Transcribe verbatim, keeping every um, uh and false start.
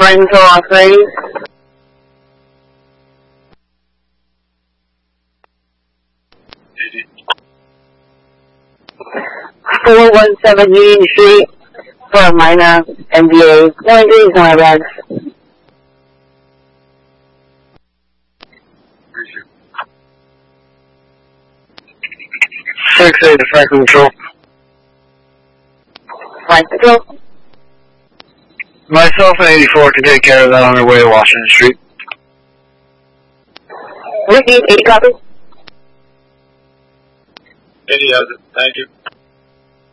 rental authority. four one seven Union Street for a minor M B A. No injuries, no airbags. six eight to Franklin Control. Flight control. Myself and eighty-four can take care of that on their way to Washington Street. Ricky, eighty copy. eighty has it. Thank you.